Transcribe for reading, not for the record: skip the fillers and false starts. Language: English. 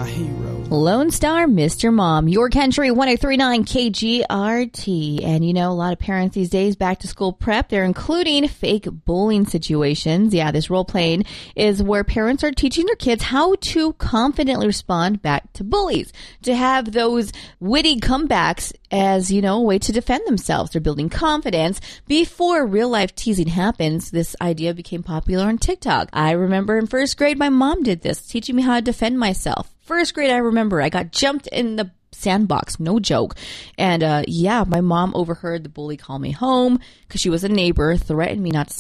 my hero. Lone Star, Mr. Mom, your country, 1039 KGRT. And you know, a lot of parents these days, back to school prep, they're including fake bullying situations. Yeah, this role playing is where parents are teaching their kids how to confidently respond back to bullies, to have those witty comebacks as, you know, a way to defend themselves. They're building confidence before real life teasing happens. This idea became popular on TikTok. I remember in first grade, my mom did this, teaching me how to defend myself. First grade, I remember I got jumped in the sandbox, no joke. And my mom overheard the bully call me home because she was a neighbor, threatened me not to